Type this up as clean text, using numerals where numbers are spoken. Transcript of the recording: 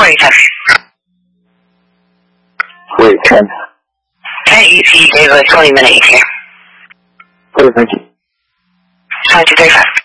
later. Wait, 10. 10 ET, gave a 20-minute ET. Okay, thank you. 2235.